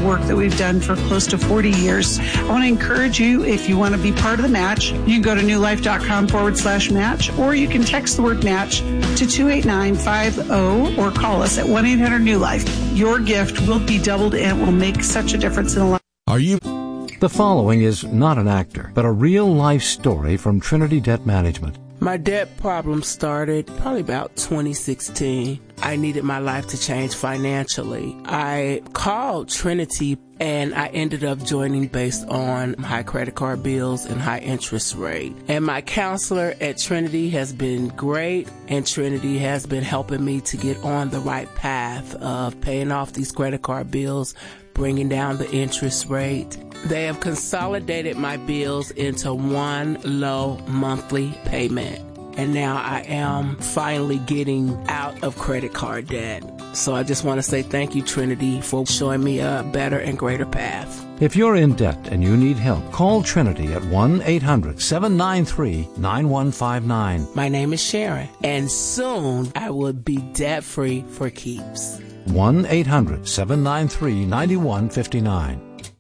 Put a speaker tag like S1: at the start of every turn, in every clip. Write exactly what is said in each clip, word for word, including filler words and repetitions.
S1: work that we've done for close to forty years. I want to encourage you, if you want to be part of the match, you can go to newlife.com forward slash match, or you can text the word match to two eight nine five zero or call us at one eight hundred new life. Your gift will be doubled and will make such a difference in the life.
S2: Are you?
S3: The following is not an actor, but a real-life story from Trinity Debt Management.
S4: My debt problem started probably about twenty sixteen. I needed my life to change financially. I called Trinity and I ended up joining based on high credit card bills and high interest rate. And my counselor at Trinity has been great, and Trinity has been helping me to get on the right path of paying off these credit card bills, bringing down the interest rate. They have consolidated my bills into one low monthly payment. And now I am finally getting out of credit card debt. So I just want to say thank you, Trinity, for showing me a better and greater path.
S3: If you're in debt and you need help, call Trinity at one eight hundred seven nine three nine one five nine.
S4: My name is Sharon, and soon I will be debt-free for keeps.
S3: one eight hundred seven nine three nine one five nine.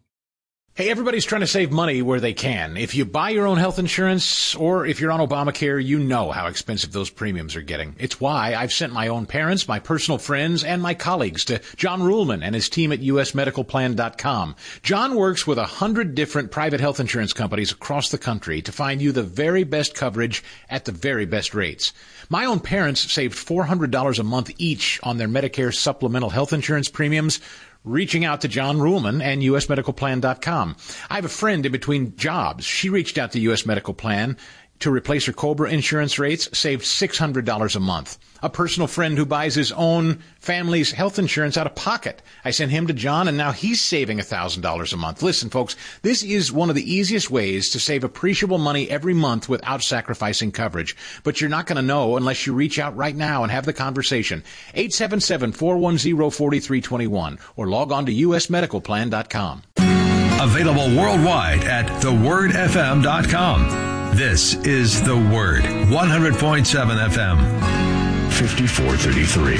S5: Hey, everybody's trying to save money where they can. If you buy your own health insurance, or if you're on Obamacare, you know how expensive those premiums are getting. It's why I've sent my own parents, my personal friends, and my colleagues to John Ruhlman and his team at U S medical plan dot com. John works with a hundred different private health insurance companies across the country to find you the very best coverage at the very best rates. My own parents saved four hundred dollars a month each on their Medicare supplemental health insurance premiums, reaching out to John Ruhlman and U S medical plan dot com. I have a friend in between jobs. She reached out to U S Medical Plan to replace her COBRA insurance rates, saved six hundred dollars a month. A personal friend who buys his own family's health insurance out of pocket. I sent him to John, and now he's saving one thousand dollars a month. Listen, folks, this is one of the easiest ways to save appreciable money every month without sacrificing coverage. But you're not going to know unless you reach out right now and have the conversation. eight seven seven, four one zero, four three two one or log on to U S medical plan dot com.
S2: Available worldwide at the word f m dot com. This is The Word, one hundred point seven F M, fifty-four thirty-three.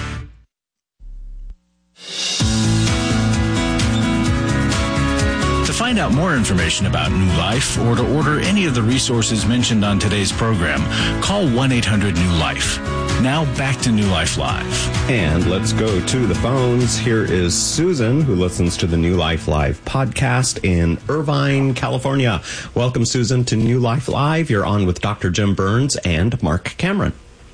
S6: To find out more information about New Life or to order any of the resources mentioned on today's program, call one eight hundred new life. Now back to New Life Live.
S7: And let's go to the phones. Here is Susan, who listens to the New Life Live podcast in Irvine, California. Welcome, Susan, to New Life Live. You're on with Doctor Jim Burns and Mark Cameron.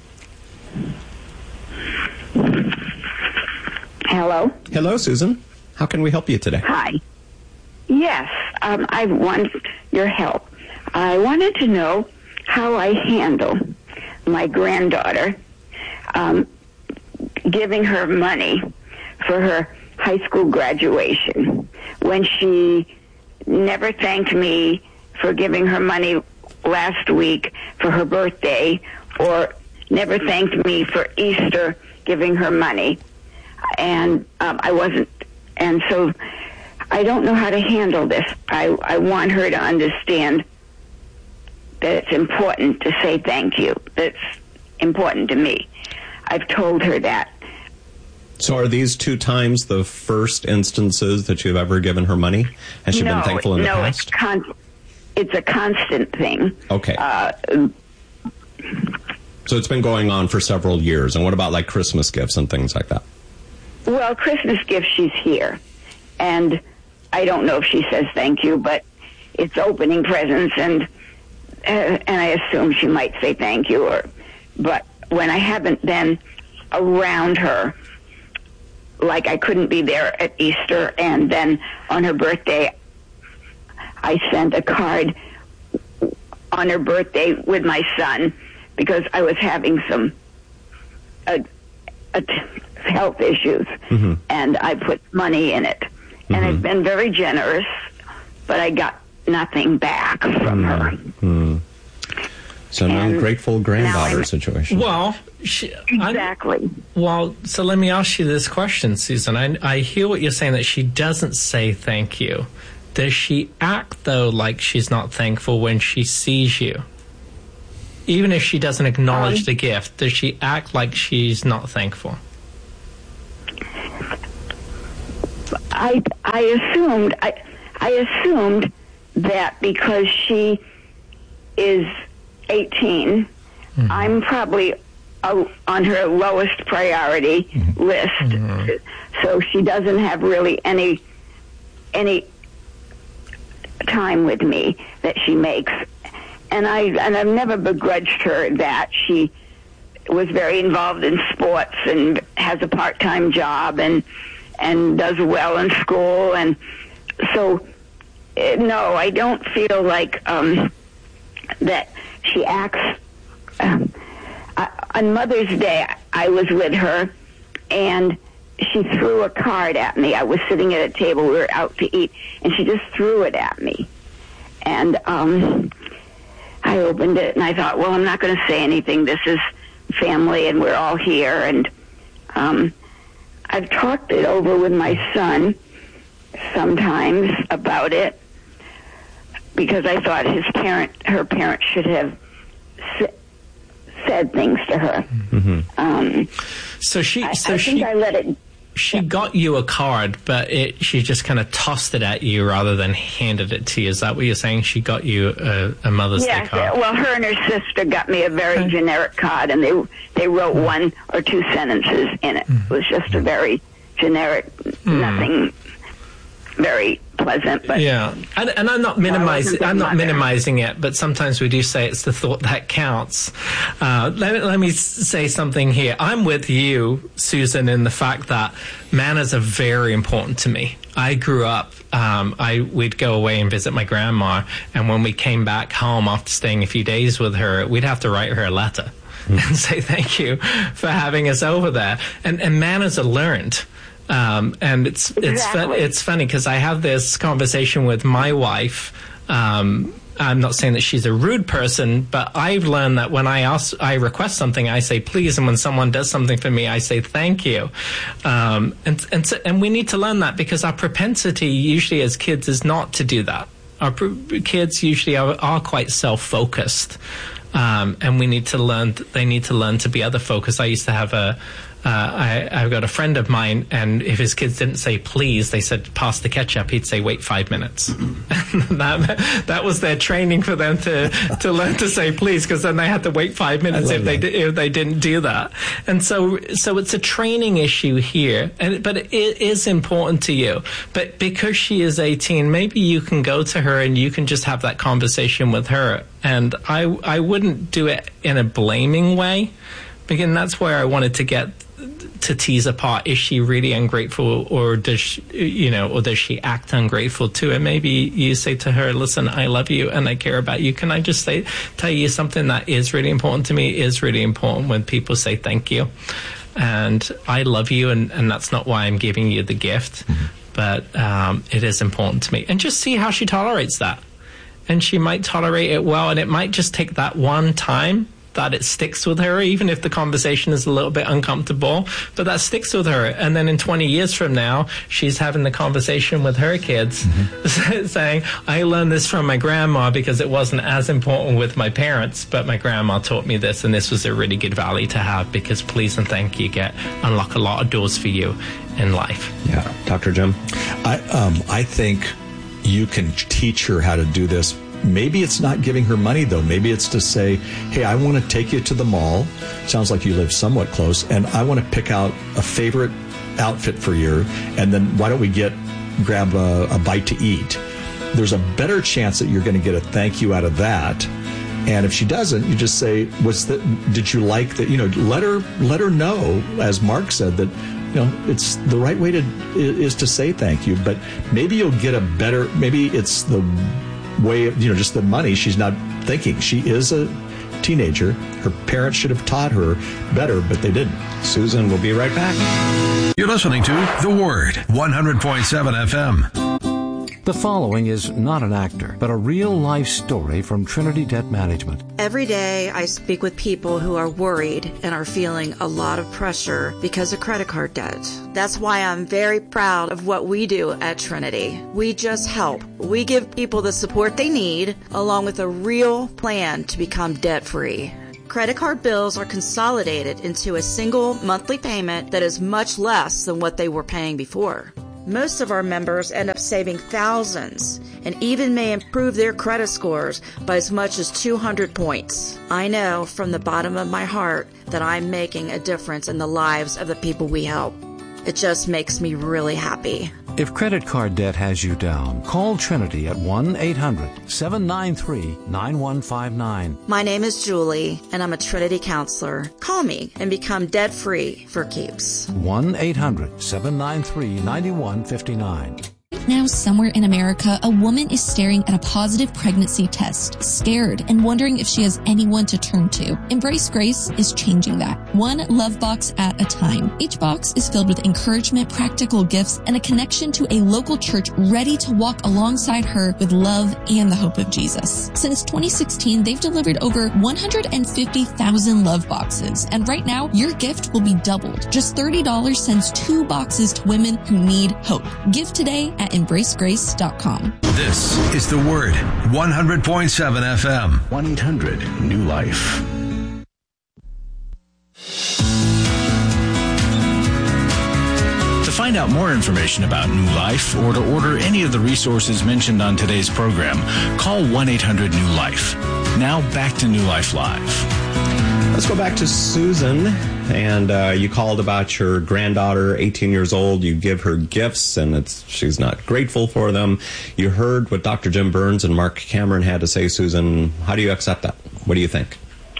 S8: Hello?
S7: Hello, Susan. How can we help you today?
S8: Hi. Yes, um, I want your help. I wanted to know how I handle my granddaughter um, giving her money for her high school graduation when she never thanked me for giving her money last week for her birthday, or never thanked me for Easter giving her money. And um, I wasn't, and so I don't know how to handle this. I, I want her to understand that it's important to say thank you. That's important to me. I've told her that.
S7: So are these two times the first instances that you've ever given her money? Has she
S8: no,
S7: been thankful in
S8: no,
S7: the past?
S8: It's, con- it's a constant thing.
S7: Okay.
S8: Uh,
S7: so it's been going on for several years. And what about like Christmas gifts and things like that?
S8: Well, Christmas gifts, she's here. And I don't know if she says thank you, but it's opening presents, and uh, and I assume she might say thank you. Or, but when I haven't been around her, like I couldn't be there at Easter, and then on her birthday, I sent a card on her birthday with my son because I was having some uh, uh, health issues, mm-hmm. and I put money in it. Mm-hmm. And I've been very generous, but I got nothing back from her.
S7: Mm-hmm. So an ungrateful granddaughter situation.
S9: Well, she,
S8: exactly.
S9: I'm, well, so let me ask you this question, Susan. I, I hear what you're saying, that she doesn't say thank you. Does she act, though, like she's not thankful when she sees you? Even if she doesn't acknowledge um, the gift, does she act like she's not thankful?
S8: I I assumed I I assumed that because she is eighteen, mm-hmm. I'm probably uh, on her lowest priority mm-hmm. list, mm-hmm. so she doesn't have really any any time with me that she makes, and I and I've never begrudged her that. She was very involved in sports and has a part-time job and and does well in school, and so uh, no, I don't feel like um, that she acts. Um, uh, on Mother's Day, I was with her, and she threw a card at me. I was sitting at a table, we were out to eat, and she just threw it at me. And um, I opened it, and I thought, well, I'm not going to say anything. This is family, and we're all here. And um, I've talked it over with my son sometimes about it, because I thought his parent, her parents should have s- said things to her.
S9: Mm-hmm.
S8: Um,
S9: so she,
S8: I,
S9: so
S8: I
S9: she,
S8: think I let it.
S9: She got you a card, but it, she just kind of tossed it at you rather than handed it to you. Is that what you're saying? She got you a, a Mother's
S8: yes,
S9: Day card?
S8: Well, her and her sister got me a very okay. generic card, and they they wrote mm. one or two sentences in it. Mm. It was just a very generic, mm. nothing very pleasant. But
S9: yeah, and, and I'm not minimizing. I'm not minimizing it, but sometimes we do say it's the thought that counts. Uh, let, let me say something here. I'm with you, Susan, in the fact that manners are very important to me. I grew up. Um, I we'd go away and visit my grandma, and when we came back home after staying a few days with her, we'd have to write her a letter mm. and say thank you for having us over there. And, and manners are learned. Um, and it's it's
S8: exactly.
S9: it's funny because I have this conversation with my wife. Um, I'm not saying that she's a rude person, but I've learned that when I ask, I request something, I say please, and when someone does something for me, I say thank you. Um, and and so, and we need to learn that, because our propensity usually as kids is not to do that. Our pr- kids usually are, are quite self-focused, um, and we need to learn. They need to learn to be other focused. I used to have a. Uh, I, I've got a friend of mine, and if his kids didn't say please, they said pass the ketchup, he'd say wait five minutes. that, that was their training for them to, to learn to say please, because then they had to wait five minutes if they, if they didn't do that. And so so it's a training issue here, and but it is important to you. But because she is eighteen, maybe you can go to her and you can just have that conversation with her. And I, I wouldn't do it in a blaming way, because that's where I wanted to get to tease apart, is she really ungrateful, or does she, you know, or does she act ungrateful too? And maybe you say to her, listen, I love you and I care about you. Can I just say, tell you something that is really important to me? It is really important when people say thank you. And I love you, and, and that's not why I'm giving you the gift, mm-hmm. but um, it is important to me. And just see how she tolerates that. And she might tolerate it well, and it might just take that one time that it sticks with her, even if the conversation is a little bit uncomfortable, but that sticks with her. And then in twenty years from now, she's having the conversation with her kids, mm-hmm. saying, I learned this from my grandma because it wasn't as important with my parents, but my grandma taught me this, and this was a really good value to have, because please and thank you get unlock a lot of doors for you in life.
S7: Yeah. Doctor Jim?
S10: I, um, I think you can teach her how to do this. Maybe it's not giving her money, though. Maybe it's to say, hey, I want to take you to the mall. Sounds like you live somewhat close. And I want to pick out a favorite outfit for you. And then why don't we get grab a, a bite to eat? There's a better chance that you're going to get a thank you out of that. And if she doesn't, you just say, "Was that? Did you like that?" You know, let her let her know, as Mark said, that you know it's the right way to is to say thank you. But maybe you'll get a better. Maybe it's the way of, you know, just the money. She's not thinking. She is a teenager. Her parents should have taught her better, but they didn't.
S7: Susan, we'll be right back.
S2: You're listening to The Word, one hundred point seven F M.
S3: The following is not an actor, but a real-life story from Trinity Debt Management.
S11: Every day I speak with people who are worried and are feeling a lot of pressure because of credit card debt. That's why I'm very proud of what we do at Trinity. We just help. We give people the support they need, along with a real plan to become debt-free. Credit card bills are consolidated into a single monthly payment that is much less than what they were paying before. Most of our members end up saving thousands and even may improve their credit scores by as much as two hundred points. I know from the bottom of my heart that I'm making a difference in the lives of the people we help. It just makes me really happy.
S3: If credit card debt has you down, call Trinity at one eight hundred seven nine three nine one five nine.
S11: My name is Julie, and I'm a Trinity counselor. Call me and become debt-free for keeps.
S3: one eight hundred seven nine three nine one five nine.
S12: Now, somewhere in America, a woman is staring at a positive pregnancy test, scared and wondering if she has anyone to turn to. Embrace Grace is changing that, one love box at a time. Each box is filled with encouragement, practical gifts, and a connection to a local church ready to walk alongside her with love and the hope of Jesus. Since twenty sixteen, they've delivered over one hundred fifty thousand love boxes, and right now, your gift will be doubled. Just thirty dollars sends two boxes to women who need hope. Give today at embrace grace dot com.
S2: This is The Word, one hundred point seven F M. one eight hundred new life.
S6: To find out more information about New Life or to order any of the resources mentioned on today's program, call one eight hundred new life. Now back to New Life Live.
S7: Let's go back to Susan. And uh, you called about your granddaughter, eighteen years old. You give her gifts, and it's she's not grateful for them. You heard what Doctor Jim Burns and Mark Cameron had to say, Susan. How do you accept that? What do you think?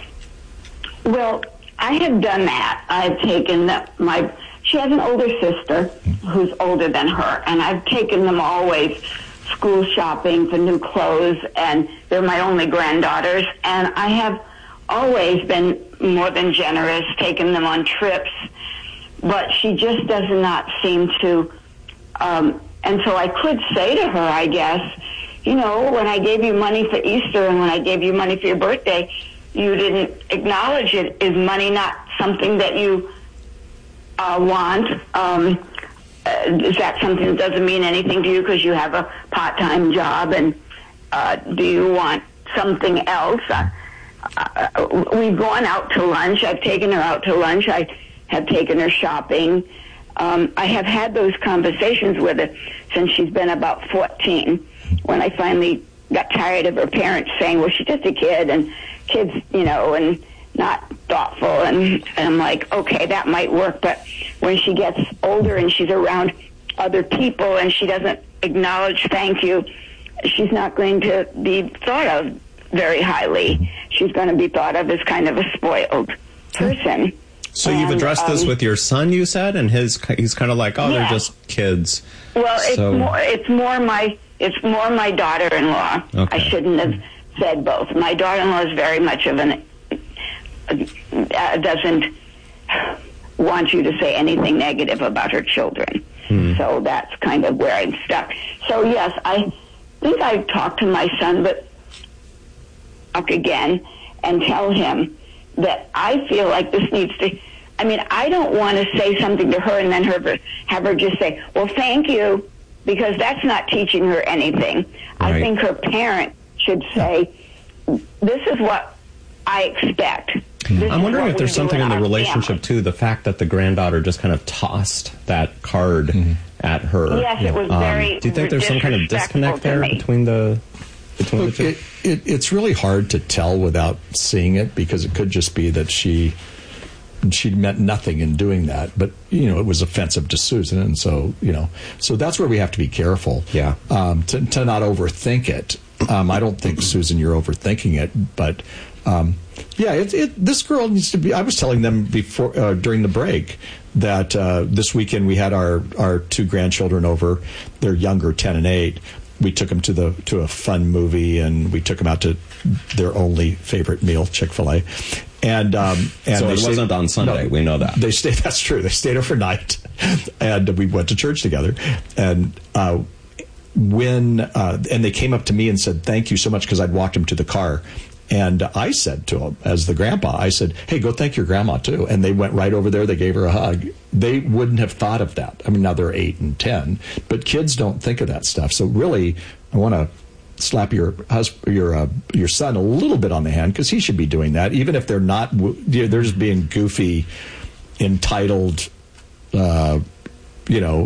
S8: Well, I have done that. I've taken the, my... She has an older sister who's older than her, and I've taken them always school shopping for new clothes, and they're my only granddaughters, and I have always been more than generous, taking them on trips, but she just does not seem to, um, and so I could say to her, I guess, you know, when I gave you money for Easter and when I gave you money for your birthday, you didn't acknowledge it. Is money not something that you uh, want? Um, uh, is that something that doesn't mean anything to you because you have a part-time job, and uh, do you want something else? Uh, Uh, we've gone out to lunch. I've taken her out to lunch. I have taken her shopping. Um, I have had those conversations with her since she's been about fourteen, when I finally got tired of her parents saying, well, she's just a kid, and kids, you know, and not thoughtful. And, and I'm like, okay, that might work. But when she gets older and she's around other people and she doesn't acknowledge thank you, she's not going to be thought of very highly. She's going to be thought of as kind of a spoiled person.
S7: So
S8: and,
S7: you've addressed um, this with your son, you said, and his he's kind of like, oh, yeah. They're just kids.
S8: Well,
S7: so.
S8: it's more it's more my it's more my daughter-in-law. Okay. I shouldn't have said both. My daughter-in-law is very much of an uh, doesn't want you to say anything negative about her children. Hmm. So that's kind of where I'm stuck. So yes, I think I've talked to my son, but talk again and tell him that I feel like this needs to, I mean, I don't want to say something to her and then her, have her just say, well, thank you, because that's not teaching her anything. Right. I think her parent should say, this is what I expect. This
S7: I'm wondering if there's something in the relationship,
S8: family.
S7: too, the fact that the granddaughter just kind of tossed that card mm-hmm. at her.
S8: Yes, it was
S7: um,
S8: very
S7: Do you think there's some kind of disconnect there
S8: me.
S7: between the...
S10: Look, it, it, it's really hard to tell without seeing it, because it could just be that she she meant nothing in doing that, but you know it was offensive to Susan, and so you know so that's where we have to be careful.
S7: Yeah,
S10: um, to to not overthink it. Um, I don't think, Susan, you're overthinking it, but um, yeah, it, it, this girl needs to be. I was telling them before uh, during the break that uh, this weekend we had our our two grandchildren over. They're younger, ten and eight. We took them to the to a fun movie, and we took them out to their only favorite meal, Chick-fil-A. And um, and
S7: so
S10: they
S7: it
S10: stayed,
S7: wasn't on Sunday.
S10: No,
S7: we know that
S10: they stayed. That's true. They stayed overnight, and we went to church together. And uh, when uh, and they came up to me and said, "Thank you so much," because I'd walked them to the car. And I said to them, as the grandpa, I said, hey, go thank your grandma, too. And they went right over there. They gave her a hug. They wouldn't have thought of that. I mean, now they're eight and ten, but kids don't think of that stuff. So really, I want to slap your husband, your uh, your son a little bit on the hand, because he should be doing that, even if they're not, they're just being goofy, entitled, uh, you know,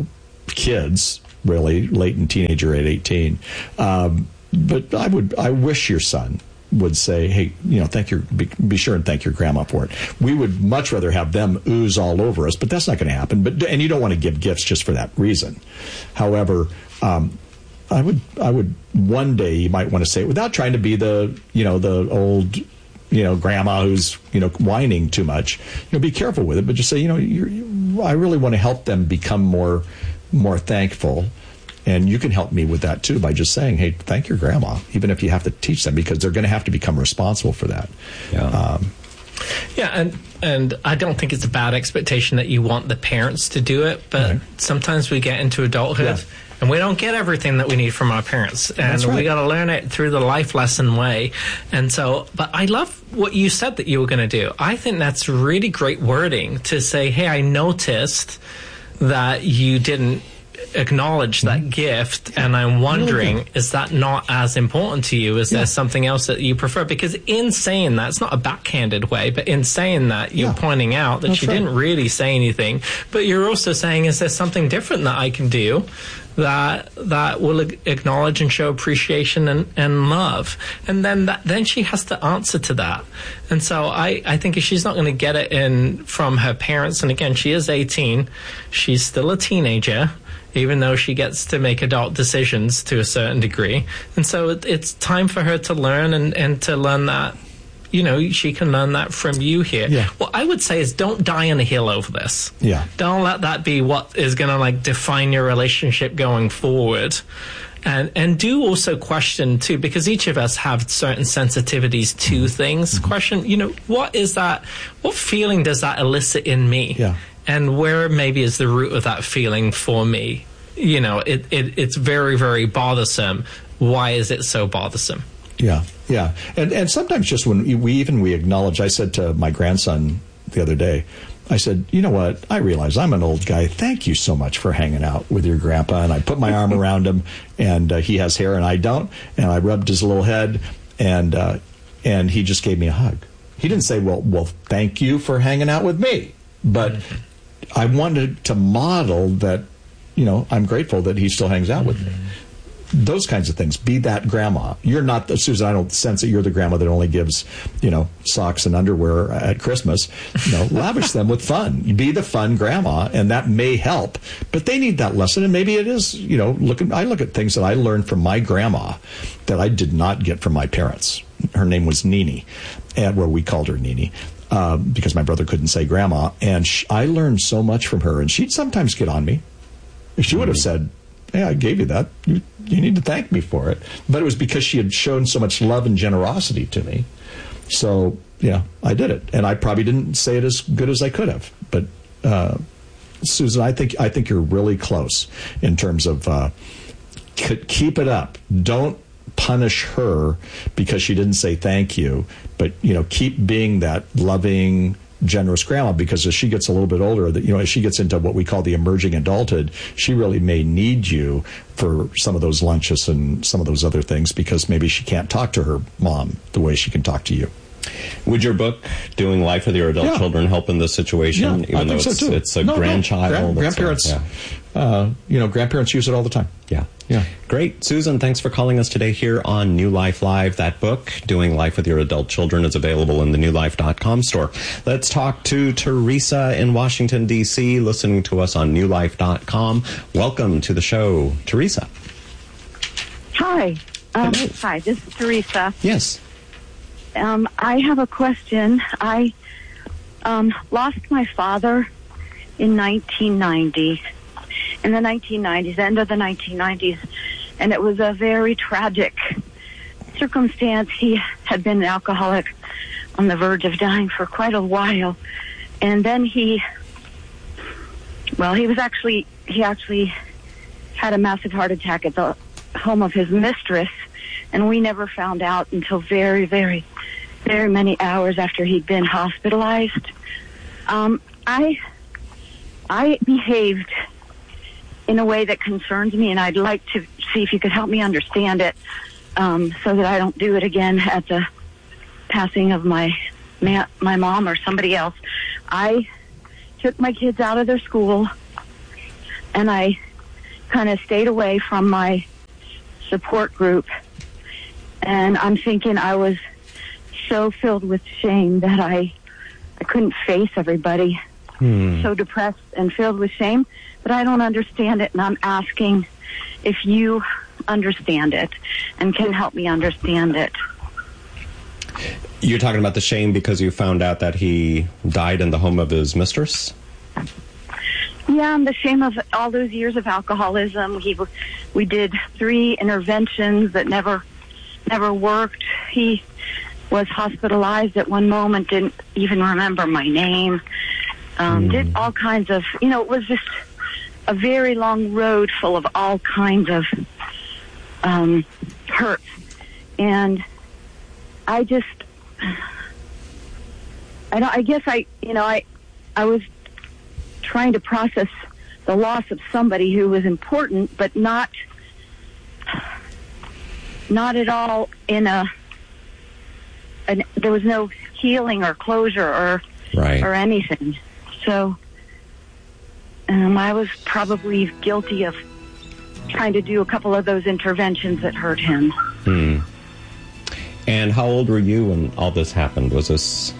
S10: kids, really, latent teenager at eighteen. Um, but I would, I wish your son would say, hey, you know, thank your, be, be sure and thank your grandma for it. We would much rather have them ooze all over us, but that's not going to happen. But, and you don't want to give gifts just for that reason. However, um, I would, I would one day you might want to say it without trying to be the, you know, the old, you know, grandma who's, you know, whining too much. You know, be careful with it, but just say, you know, you're, you, I really want to help them become more, more thankful. And you can help me with that, too, by just saying, hey, thank your grandma, even if you have to teach them, because they're going to have to become responsible for that.
S7: Yeah.
S10: Um,
S9: yeah, and and I don't think it's a bad expectation that you want the parents to do it, but right. sometimes we get into adulthood, yeah. and we don't get everything that we need from our parents, and right. we got to learn it through the life lesson way. And so, but I love what you said that you were going to do. I think that's really great wording to say, hey, I noticed that you didn't acknowledge that mm-hmm. gift, and I'm wondering, okay. is that not as important to you? Is yeah. there something else that you prefer? Because in saying that, it's not a backhanded way, but in saying that, you're yeah. pointing out that That's you right. didn't really say anything, but you're also saying, is there something different that I can do that that will acknowledge and show appreciation and, and love? And then that, then she has to answer to that. And so I, I think if she's not going to get it in from her parents, and again, she is eighteen, she's still a teenager, even though she gets to make adult decisions to a certain degree. And so it, it's time for her to learn and, and to learn that, you know, she can learn that from you here.
S10: Yeah.
S9: What I would say is don't die on a hill over this.
S10: Yeah.
S9: Don't let that be what is going to, like, define your relationship going forward. And and do also question, too, because each of us have certain sensitivities to mm-hmm. things. Mm-hmm. Question, you know, what is that, what feeling does that elicit in me?
S10: Yeah.
S9: And where maybe is the root of that feeling for me? You know, it, it it's very, very bothersome. Why is it so bothersome?
S10: Yeah, yeah. And and sometimes just when we even we acknowledge, I said to my grandson the other day, I said, you know what, I realize I'm an old guy. Thank you so much for hanging out with your grandpa. And I put my arm around him, and uh, he has hair and I don't. And I rubbed his little head, and uh, and he just gave me a hug. He didn't say, well, well, thank you for hanging out with me. But mm-hmm. I wanted to model that, you know, I'm grateful that he still hangs out with mm-hmm. me. Those kinds of things. Be that grandma. You're not the, Susan, I don't sense that you're the grandma that only gives, you know, socks and underwear at Christmas. You know, lavish them with fun. Be the fun grandma, and that may help. But they need that lesson, and maybe it is, you know, look at, I look at things that I learned from my grandma that I did not get from my parents. Her name was Nini, and where well, we called her Nini. Uh, because my brother couldn't say grandma, and sh- I learned so much from her, and she'd sometimes get on me. She would have said, hey, I gave you that. You, you need to thank me for it. But it was because she had shown so much love and generosity to me. So, yeah, I did it. And I probably didn't say it as good as I could have. But, uh, Susan, I think I think you're really close in terms of uh, c- keep it up. Don't punish her because she didn't say thank you, but, you know, keep being that loving, generous grandma, because as she gets a little bit older, that, you know, as she gets into what we call the emerging adulthood, she really may need you for some of those lunches and some of those other things, because maybe she can't talk to her mom the way she can talk to you.
S7: Would your book, Doing Life with Your Adult
S10: yeah.
S7: Children, help in this situation?
S10: Yeah,
S7: even
S10: I
S7: though
S10: think
S7: it's,
S10: so too.
S7: it's a
S10: no,
S7: grandchild?
S10: No. Grand, grandparents,
S7: yeah.
S10: uh, you know, grandparents use it all the time.
S7: Yeah.
S10: Yeah.
S7: Great. Susan, thanks for calling us today here on New Life Live. That book, Doing Life with Your Adult Children, is available in the new life dot com store. Let's talk to Teresa in Washington, D C, listening to us on new life dot com. Welcome to the show, Teresa.
S13: Hi. Um, hi, this is Teresa.
S7: Yes.
S13: Um, I have a question. I um, lost my father in nineteen ninety. In the nineteen nineties, end of the nineteen nineties, and it was a very tragic circumstance. He had been an alcoholic on the verge of dying for quite a while, and then he, well, he was actually, he actually had a massive heart attack at the home of his mistress, and we never found out until very, very, very many hours after he'd been hospitalized. Um, I, I behaved in a way that concerns me, and I'd like to see if you could help me understand it, um, so that I don't do it again at the passing of my ma- my mom or somebody else. I took my kids out of their school, and I kind of stayed away from my support group. And I'm thinking I was so filled with shame that I, I couldn't face everybody. Hmm. So depressed and filled with shame, but I don't understand it, and I'm asking if you understand it and can help me understand it.
S7: You're talking about the shame because you found out that he died in the home of his mistress?
S13: Yeah, and the shame of all those years of alcoholism. He, we did three interventions that never, never worked. He was hospitalized at one moment, didn't even remember my name. Um, mm. Did all kinds of, you know, it was just a very long road full of all kinds of um, hurt. And I just, I don't, I guess I, you know, I, I was trying to process the loss of somebody who was important, but not, not at all in a, an, there was no healing or closure or,
S7: right.
S13: or anything. So, um, I was probably guilty of trying to do a couple of those interventions that hurt him.
S7: Hmm. And how old were you when all this happened? Was this?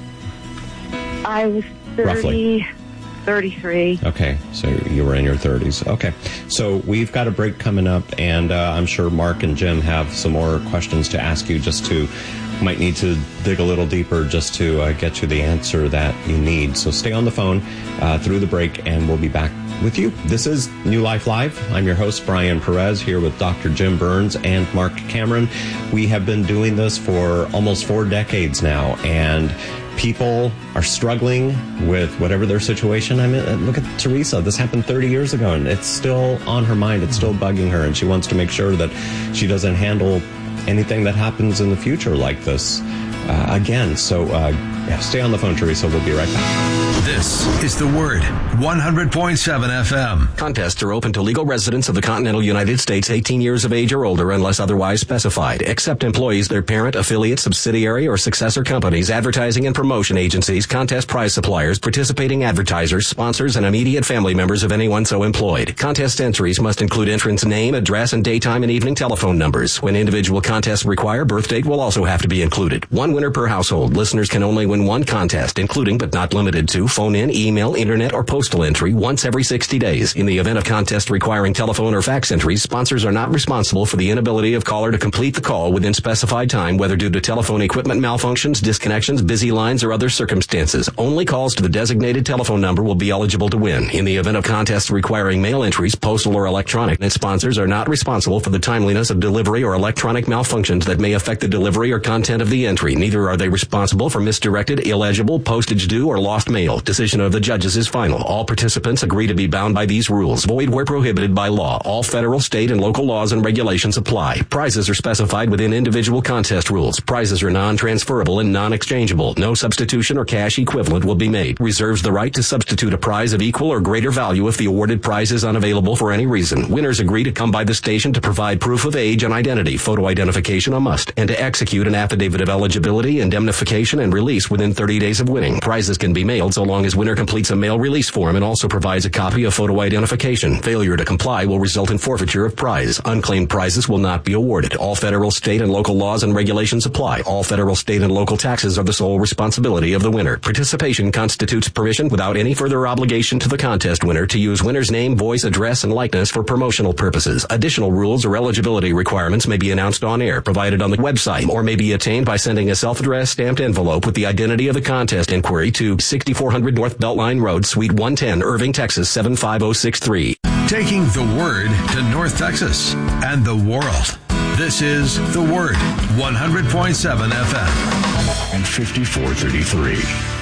S13: I was thirty,
S7: roughly?
S13: thirty-three.
S7: Okay, so you were in your thirties. Okay, so we've got a break coming up, and uh, I'm sure Mark and Jim have some more questions to ask you, just to, might need to dig a little deeper just to uh, get you the answer that you need. So stay on the phone uh, through the break, and we'll be back with you. This is New Life Live. I'm your host, Brian Perez, here with Doctor Jim Burns and Mark Cameron. We have been doing this for almost four decades now, and people are struggling with whatever their situation. I mean, look at Teresa. This happened thirty years ago, and it's still on her mind. It's still bugging her, and she wants to make sure that she doesn't handle anything that happens in the future like this uh, again. So uh, yeah, stay on the phone, Teresa. We'll be right back.
S2: This is The Word, one hundred point seven F M.
S14: Contests are open to legal residents of the continental United States eighteen years of age or older unless otherwise specified, except employees, their parent, affiliate, subsidiary, or successor companies, advertising and promotion agencies, contest prize suppliers, participating advertisers, sponsors, and immediate family members of anyone so employed. Contest entries must include entrant's name, address, and daytime and evening telephone numbers. When individual contests require, birth date will also have to be included. One winner per household. Listeners can only win one contest, including but not limited to phone-in, email, internet, or postal entry once every sixty days. In the event of contest requiring telephone or fax entries, sponsors are not responsible for the inability of caller to complete the call within specified time, whether due to telephone equipment malfunctions, disconnections, busy lines, or other circumstances. Only calls to the designated telephone number will be eligible to win. In the event of contests requiring mail entries, postal or electronic, and sponsors are not responsible for the timeliness of delivery or electronic malfunctions that may affect the delivery or content of the entry. Neither are they responsible for misdirected, illegible, postage due, or lost mail. Decision of the judges is final. All participants agree to be bound by these rules. Void where prohibited by law. All federal, state, and local laws and regulations apply. Prizes are specified within individual contest rules. Prizes are non-transferable and non-exchangeable. No substitution or cash equivalent will be made. Reserves the right to substitute a prize of equal or greater value if the awarded prize is unavailable for any reason. Winners agree to come by the station to provide proof of age and identity, photo identification a must, and to execute an affidavit of eligibility, indemnification, and release within thirty days of winning. Prizes can be mailed so long as winner completes a mail release form and also provides a copy of photo identification. Failure to comply will result in forfeiture of prize. Unclaimed prizes will not be awarded. All federal, state, and local laws and regulations apply. All federal, state, and local taxes are the sole responsibility of the winner. Participation constitutes permission without any further obligation to the contest winner to use winner's name, voice, address, and likeness for promotional purposes. Additional rules or eligibility requirements may be announced on air, provided on the website, or may be attained by sending a self-addressed stamped envelope with the identity of the contest inquiry to sixty-four hundred North Beltline Road, Suite one ten, Irving, Texas seven five zero six three.
S2: Taking the Word to North Texas and the world. This is The Word, one hundred point seven F M and fifty-four thirty-three.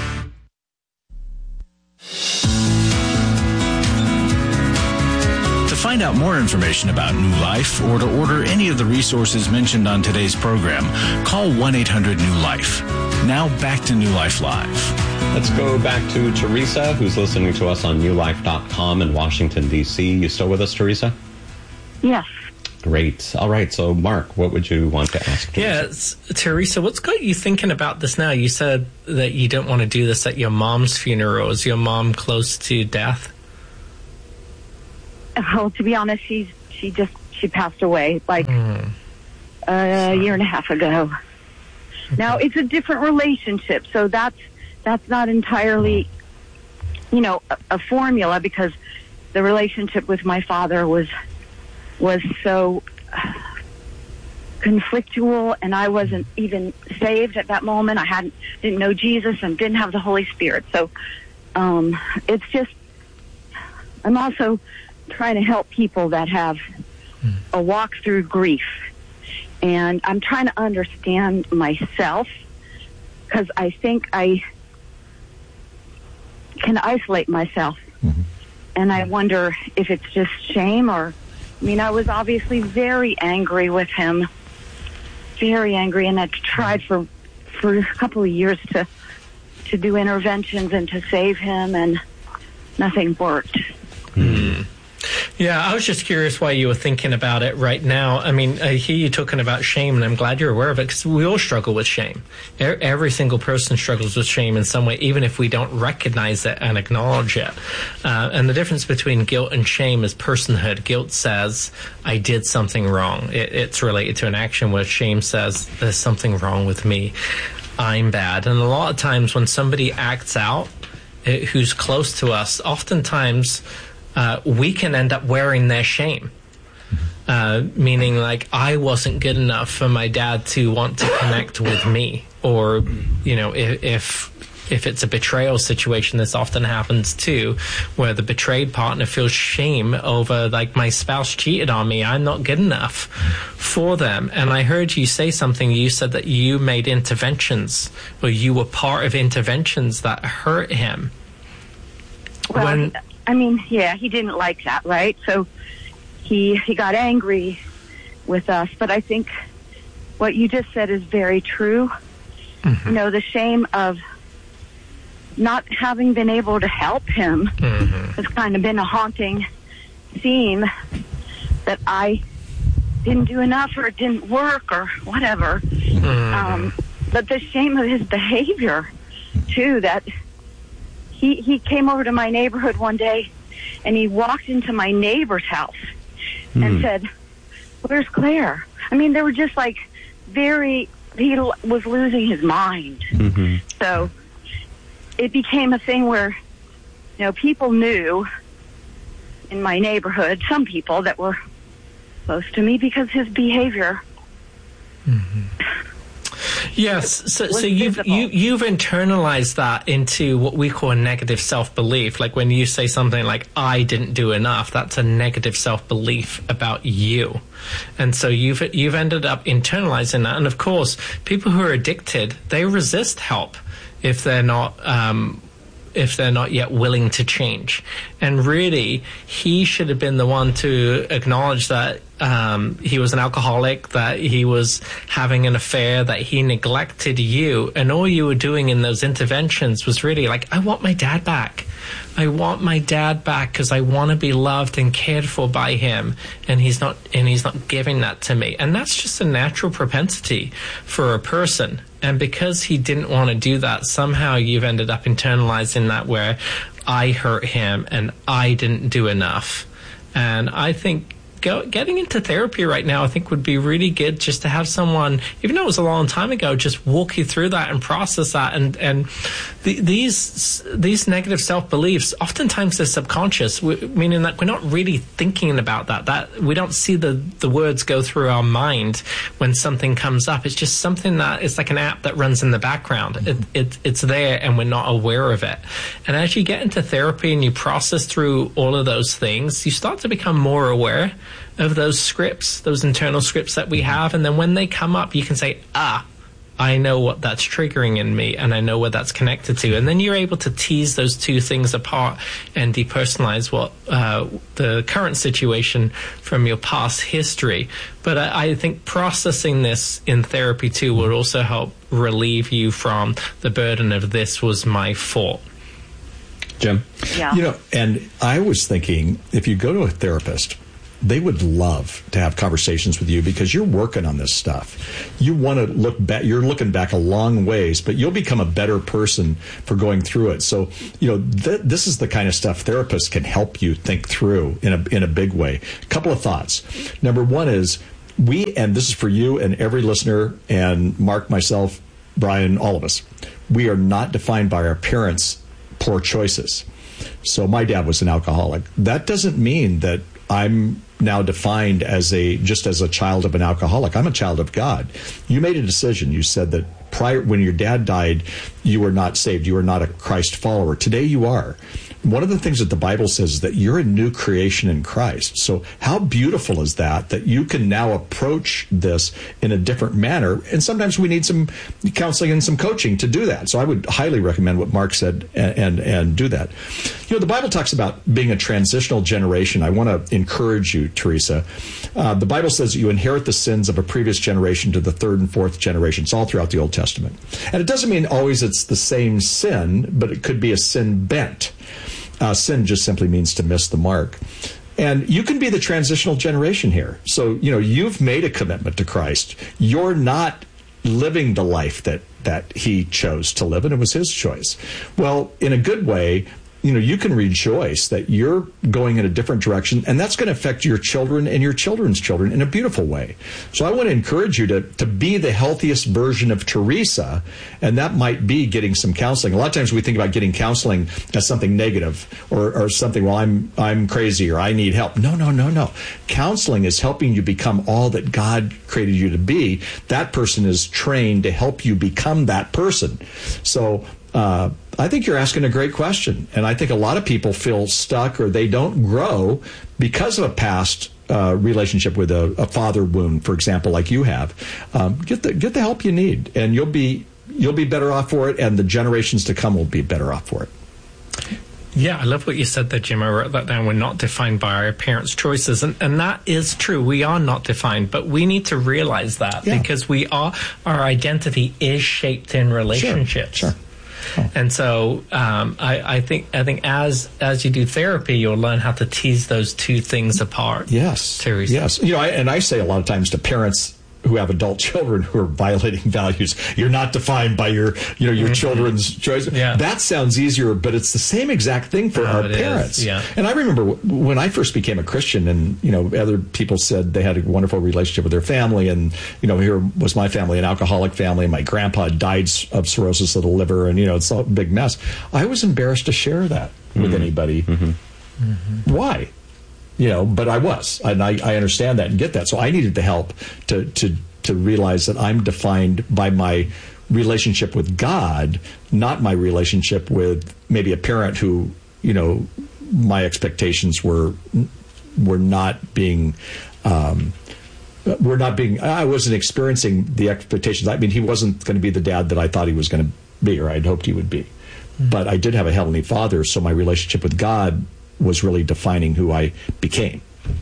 S6: To find out more information about New Life or to order any of the resources mentioned on today's program, call one eight hundred new life. Now back to New Life Live.
S7: Let's go back to Teresa, who's listening to us on new life dot com in Washington, D C. You still with us, Teresa?
S13: Yes.
S7: Great. All right. So, Mark, what would you want to ask Teresa?
S9: Yeah, Teresa, what's got you thinking about this now? You said that you don't want to do this at your mom's funeral. Is your mom close to death?
S13: Well, to be honest, she's she just, she passed away like mm. a year and a half ago. Okay. Now, it's a different relationship, so that's, that's not entirely, you know, a, a formula, because the relationship with my father was, was so conflictual, and I wasn't even saved at that moment. I hadn't, didn't know Jesus and didn't have the Holy Spirit. So, um, it's just, I'm also trying to help people that have a walk through grief. And I'm trying to understand myself, because I think I can isolate myself. Mm-hmm. And I wonder if it's just shame, or, I mean, I was obviously very angry with him, very angry, and I tried for, for a couple of years to, to do interventions and to save him, and nothing worked.
S9: Mm. Yeah, I was just curious why you were thinking about it right now. I mean, I hear you talking about shame, and I'm glad you're aware of it, because we all struggle with shame. Every single person struggles with shame in some way, even if we don't recognize it and acknowledge it. Uh, and the difference between guilt and shame is personhood. Guilt says, I did something wrong. It, it's related to an action, where shame says, there's something wrong with me. I'm bad. And a lot of times when somebody acts out, it, who's close to us, oftentimes Uh, we can end up wearing their shame, uh, meaning like I wasn't good enough for my dad to want to connect with me, or, you know, if, if if it's a betrayal situation, this often happens too, where the betrayed partner feels shame over, like, my spouse cheated on me, I'm not good enough for them. And I heard you say something. You said that you made interventions, or you were part of interventions that hurt him.
S13: Well,
S9: when
S13: I mean, yeah, he didn't like that, right? So he he got angry with us. But I think what you just said is very true. Mm-hmm. You know, the shame of not having been able to help him mm-hmm. has kind of been a haunting theme, that I didn't do enough, or it didn't work, or whatever. Mm-hmm. Um, but the shame of his behavior, too, that He he came over to my neighborhood one day, and he walked into my neighbor's house mm. and said, "Where's Claire?" I mean, they were just like very, he l- was losing his mind. Mm-hmm. So it became a thing where, you know, people knew in my neighborhood, some people that were close to me, because his behavior.
S9: Mm-hmm. Yes, so, so you've you, you've internalized that into what we call a negative self-belief. Like when you say something like, I didn't do enough, that's a negative self-belief about you. And so you've you've ended up internalizing that. And of course, people who are addicted, they resist help if they're not um, if they're not yet willing to change. And really, he should have been the one to acknowledge that um, he was an alcoholic, that he was having an affair, that he neglected you. And all you were doing in those interventions was really like, I want my dad back. I want my dad back because I want to be loved and cared for by him, and he's not and he's not giving that to me. And that's just a natural propensity for a person. And because he didn't want to do that, somehow you've ended up internalizing that, where I hurt him and I didn't do enough. And I think Go, getting into therapy right now, I think, would be really good, just to have someone, even though it was a long time ago, just walk you through that and process that. And and the, these these negative self beliefs, oftentimes they're subconscious, meaning that we're not really thinking about that. That we don't see the the words go through our mind when something comes up. It's just something that it's like an app that runs in the background. It, it it's there, and we're not aware of it. And as you get into therapy and you process through all of those things, you start to become more aware of those scripts, those internal scripts that we have. And then when they come up, you can say, ah, I know what that's triggering in me, and I know where that's connected to. And then you're able to tease those two things apart and depersonalize what uh, the current situation from your past history. But I, I think processing this in therapy too would also help relieve you from the burden of this was my fault.
S7: Jim?
S13: Yeah.
S10: You know, and I was thinking, if you go to a therapist, they would love to have conversations with you because you're working on this stuff. You want to look back, you're looking back a long ways, but you'll become a better person for going through it. So, you know, th- this is the kind of stuff therapists can help you think through in a, in a big way. A couple of thoughts. Number one is we, and this is for you and every listener, and Mark, myself, Brian, all of us, we are not defined by our parents' poor choices. So my dad was an alcoholic. That doesn't mean that I'm now defined as a just as a child of an alcoholic. I'm a child of God. You made a decision. You said that prior, when your dad died, you were not saved. You were not a Christ follower. Today you are. One of the things that the Bible says is that you're a new creation in Christ. So how beautiful is that, that you can now approach this in a different manner? And sometimes we need some counseling and some coaching to do that. So I would highly recommend what Mark said and, and, and do that. You know, the Bible talks about being a transitional generation. I want to encourage you, Teresa. Uh, the Bible says that you inherit the sins of a previous generation to the third and fourth generation. It's all throughout the Old Testament. And it doesn't mean always it's the same sin, but it could be a sin bent. Uh, sin just simply means to miss the mark. And you can be the transitional generation here. So, you know, you've made a commitment to Christ. You're not living the life that, that he chose to live, and it was his choice. Well, in a good way, you know, you can rejoice that you're going in a different direction, and that's going to affect your children and your children's children in a beautiful way. So I want to encourage you to, to be the healthiest version of Teresa, and that might be getting some counseling. A lot of times we think about getting counseling as something negative or, or something, well, I'm, I'm crazy or I need help. No, no, no, no. Counseling is helping you become all that God created you to be. That person is trained to help you become that person. So, uh, I think you're asking a great question. And I think a lot of people feel stuck or they don't grow because of a past uh, relationship with a, a father wound, for example, like you have. Um, get the get the help you need, and you'll be you'll be better off for it, and the generations to come will be better off for it.
S9: Yeah, I love what you said there, Jim. I wrote that down. We're not defined by our parents' choices. And, and that is true. We are not defined, but we need to realize that yeah. because we are, our identity is shaped in relationships.
S10: Sure, sure.
S9: Oh. And so um, I, I think I think as as you do therapy, you'll learn how to tease those two things apart.
S10: Yes,
S9: Teresa.
S10: Yes. You know, I, and I say a lot of times to parents who have adult children who are violating values, you're not defined by your, you know, your mm-hmm. children's choice. Yeah. That sounds easier, but it's the same exact thing for oh, our parents.
S9: Yeah.
S10: And I remember when I first became a Christian, and you know, other people said they had a wonderful relationship with their family, and you know, here was my family, an alcoholic family, and my grandpa died of cirrhosis of the liver, and you know, it's a big mess. I was embarrassed to share that mm-hmm. with anybody. Mm-hmm. Mm-hmm. Why? You know, but I was, and I, I understand that and get that. So I needed the help to, to, to realize that I'm defined by my relationship with God, not my relationship with maybe a parent who, you know, my expectations were, were not being, um, were not being, I wasn't experiencing the expectations. I mean, he wasn't going to be the dad that I thought he was going to be, or I'd hoped he would be. Mm-hmm. But I did have a Heavenly Father, so my relationship with God was really defining who I became.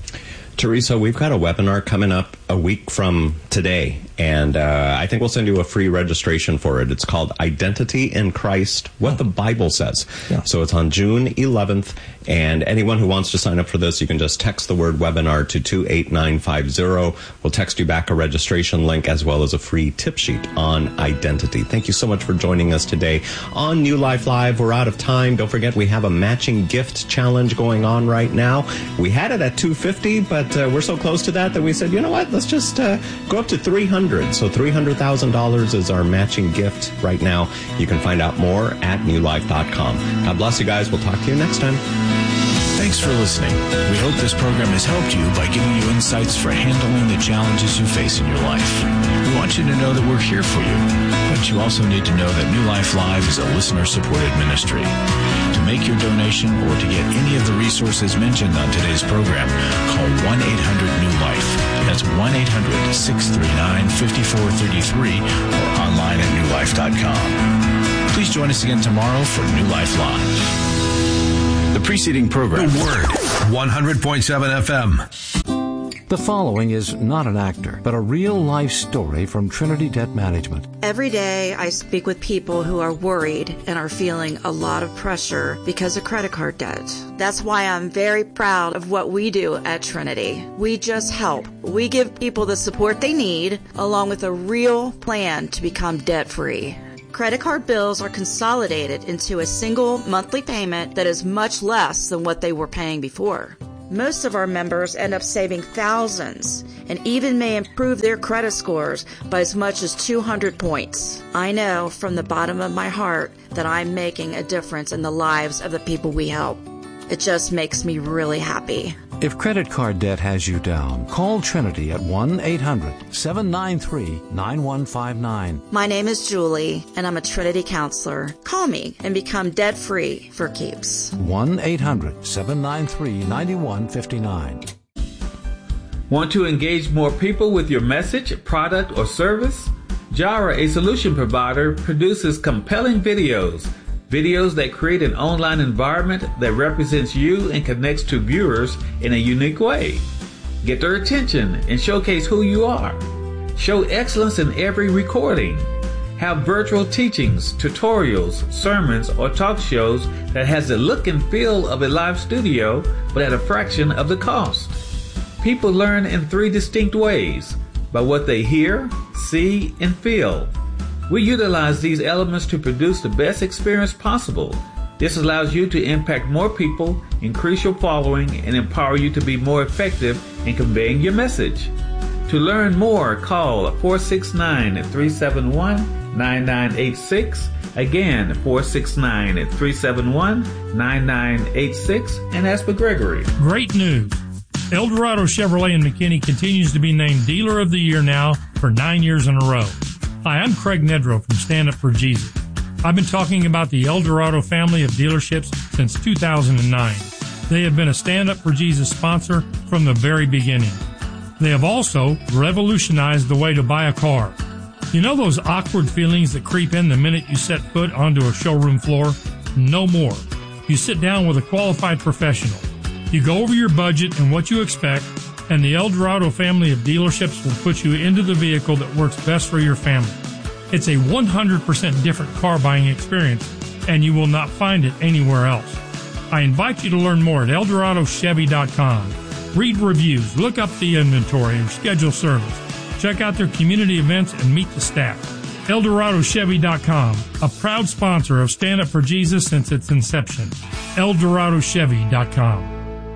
S7: Teresa, we've got a webinar coming up a week from today, and uh, I think we'll send you a free registration for it. It's called Identity in Christ, What the Bible Says. Yeah. So it's on June eleventh, and anyone who wants to sign up for this, you can just text the word webinar to two eight nine five zero. We'll text you back a registration link as well as a free tip sheet on identity. Thank you so much for joining us today on New Life Live. We're out of time. Don't forget, we have a matching gift challenge going on right now. We had it at two hundred fifty dollars, but uh, we're so close to that that we said, you know what, let's just uh, go up to three hundred dollars. So three hundred thousand dollars is our matching gift right now. You can find out more at new life dot com. God bless you guys. We'll talk to you next time.
S6: Thanks for listening. We hope this program has helped you by giving you insights for handling the challenges you face in your life. We want you to know that we're here for you, but you also need to know that New Life Live is a listener-supported ministry. To make your donation or to get any of the resources mentioned on today's program, call one eight hundred new life. That's one eight hundred six three nine five four three three or online at new life dot com. Please join us again tomorrow for New Life Live. The preceding program.
S2: The Word, one hundred point seven F M.
S3: The following is not an actor, but a real-life story from Trinity Debt Management.
S11: Every day I speak with people who are worried and are feeling a lot of pressure because of credit card debt. That's why I'm very proud of what we do at Trinity. We just help. We give people the support they need, along with a real plan to become debt-free. Credit card bills are consolidated into a single monthly payment that is much less than what they were paying before. Most of our members end up saving thousands and even may improve their credit scores by as much as two hundred points. I know from the bottom of my heart that I'm making a difference in the lives of the people we help. It just makes me really happy.
S3: If credit card debt has you down, call Trinity at one eight hundred seven nine three nine one five nine.
S11: My name is Julie, and I'm a Trinity counselor. Call me and become debt-free for keeps.
S3: one eight hundred seven nine three nine one five nine.
S15: Want to engage more people with your message, product, or service? Jara, a solution provider, produces compelling videos. Videos that create an online environment that represents you and connects to viewers in a unique way. Get their attention and showcase who you are. Show excellence in every recording. Have virtual teachings, tutorials, sermons, or talk shows that has the look and feel of a live studio, but at a fraction of the cost. People learn in three distinct ways: by what they hear, see, and feel. We utilize these elements to produce the best experience possible. This allows you to impact more people, increase your following, and empower you to be more effective in conveying your message. To learn more, call four six nine, three seven one, nine nine eight six. Again, four six nine, three seven one, nine nine eight six, and ask for Gregory.
S16: Great news. El Dorado Chevrolet in McKinney continues to be named Dealer of the Year now for nine years in a row. Hi, I'm Craig Nedrow from Stand Up for Jesus. I've been talking about the El Dorado family of dealerships since two thousand nine. They have been a Stand Up for Jesus sponsor from the very beginning. They have also revolutionized the way to buy a car. You know those awkward feelings that creep in the minute you set foot onto a showroom floor? No more. You sit down with a qualified professional. You go over your budget and what you expect, and the El Dorado family of dealerships will put you into the vehicle that works best for your family. It's a one hundred percent different car buying experience, and you will not find it anywhere else. I invite you to learn more at el dorado chevy dot com. Read reviews, look up the inventory, and schedule service. Check out their community events and meet the staff. el dorado chevy dot com, a proud sponsor of Stand Up for Jesus since its inception. el dorado chevy dot com.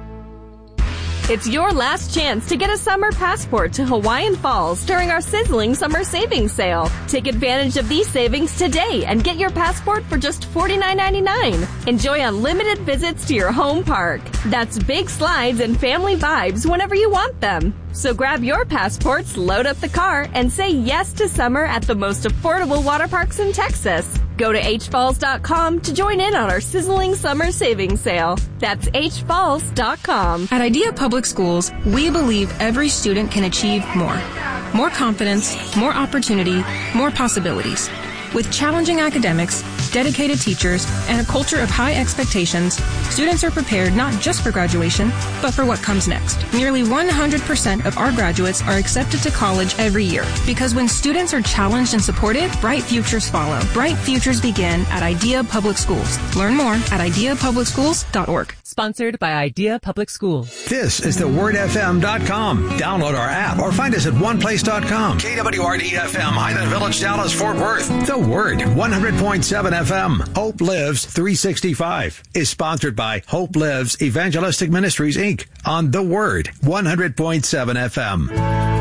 S17: It's your last chance to get a summer passport to Hawaiian Falls during our sizzling summer savings sale. Take advantage of these savings today and get your passport for just forty-nine ninety-nine. Enjoy unlimited visits to your home park. That's big slides and family vibes whenever you want them. So grab your passports, load up the car, and say yes to summer at the most affordable water parks in Texas. Go to h falls dot com to join in on our sizzling summer savings sale. That's h falls dot com.
S18: At Idea Public Schools, we believe every student can achieve more. More confidence, more opportunity, more possibilities. With challenging academics, dedicated teachers, and a culture of high expectations, students are prepared not just for graduation, but for what comes next. Nearly one hundred percent of our graduates are accepted to college every year, because when students are challenged and supported, bright futures follow. Bright futures begin at Idea Public Schools. Learn more at idea public schools dot org.
S19: Sponsored by Idea Public Schools.
S2: This is the word f m dot com. Download our app or find us at one place dot com. K W R D F M, Highland Village, Dallas, Fort Worth. The Word, one hundred point seven F M. Hope Lives three sixty-five is sponsored by Hope Lives Evangelistic Ministries, Incorporated on The Word, one hundred point seven F M.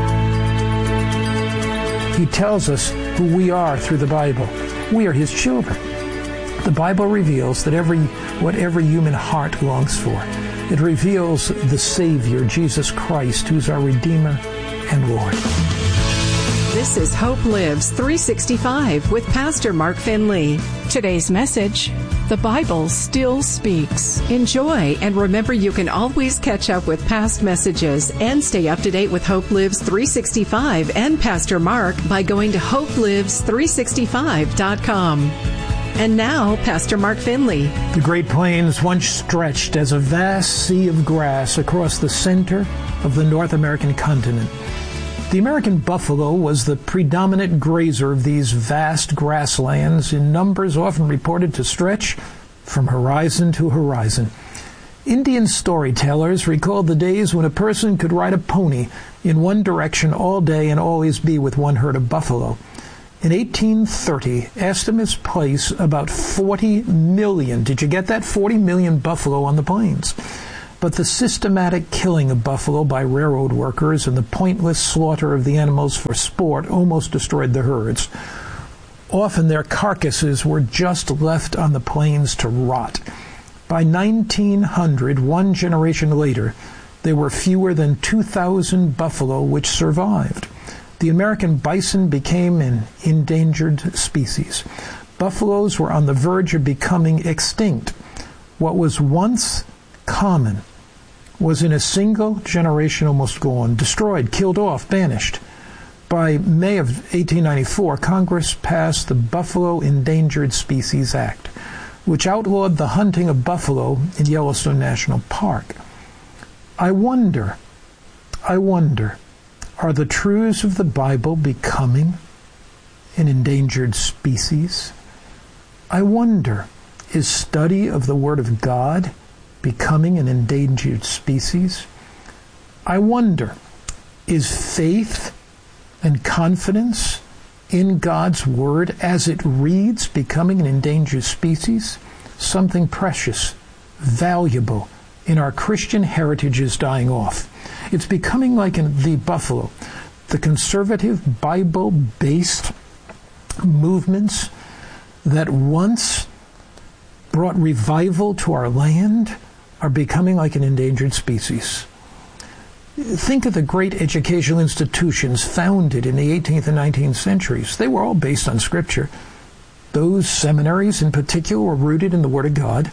S20: He tells us who we are through the Bible. We are His children. The Bible reveals that every what every human heart longs for. It reveals the Savior, Jesus Christ, who's our Redeemer and Lord.
S21: This is Hope Lives three sixty-five with Pastor Mark Finley. Today's message: the Bible still speaks. Enjoy, and remember you can always catch up with past messages and stay up to date with Hope Lives three sixty-five and Pastor Mark by going to hope lives three sixty-five dot com. And now, Pastor Mark Finley.
S20: The Great Plains once stretched as a vast sea of grass across the center of the North American continent. The American buffalo was the predominant grazer of these vast grasslands, in numbers often reported to stretch from horizon to horizon. Indian storytellers recalled the days when a person could ride a pony in one direction all day and always be with one herd of buffalo. In eighteen thirty, estimates place about forty million, did you get that? forty million buffalo on the plains. But the systematic killing of buffalo by railroad workers and the pointless slaughter of the animals for sport almost destroyed the herds. Often their carcasses were just left on the plains to rot. By nineteen hundred, one generation later, there were fewer than two thousand buffalo which survived. The American bison became an endangered species. Buffaloes were on the verge of becoming extinct. What was once common was in a single generation almost gone, destroyed, killed off, banished. By May of eighteen ninety-four, Congress passed the Buffalo Endangered Species Act, which outlawed the hunting of buffalo in Yellowstone National Park. I wonder, I wonder, are the truths of the Bible becoming an endangered species? I wonder, is study of the Word of God becoming an endangered species? I wonder, is faith and confidence in God's Word as it reads becoming an endangered species? Something precious, valuable in our Christian heritage is dying off. It's becoming like in the buffalo. The conservative, Bible-based movements that once brought revival to our land are becoming like an endangered species. Think of the great educational institutions founded in the eighteenth and nineteenth centuries. They were all based on Scripture. Those seminaries in particular were rooted in the Word of God.